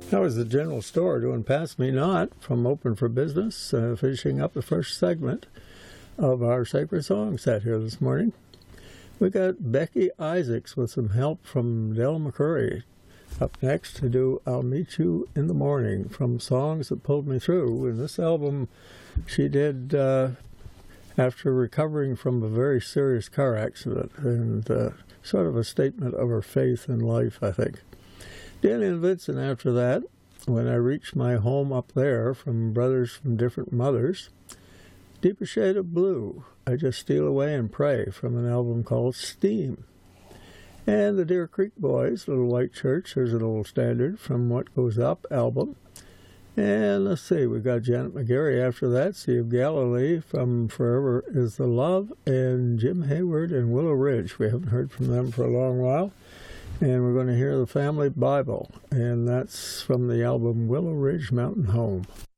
That was the general store doing Pass Me Not from Open for Business, finishing up the first segment of our Sacred Song set here this morning. We got Becky Isaacs with some help from Del McCoury up next to do I'll Meet You in the Morning from Songs That Pulled Me Through. And this album she did after recovering from a very serious car accident, and sort of a statement of her faith in life, I think. Danny and Vincent after that, When I Reach My Home Up There from Brothers from Different Mothers. Deeper Shade of Blue, I Just Steal Away and Pray from an album called Steam. And the Deer Creek Boys, Little White Church, there's an old standard from What Goes Up album. And let's see, we got Janet McGarry after that, Sea of Galilee from Forever Is the Love, and Jim Hayward and Willow Ridge. We haven't heard from them for a long while. And we're going to hear the Family Bible, and that's from the album Willow Ridge Mountain Home.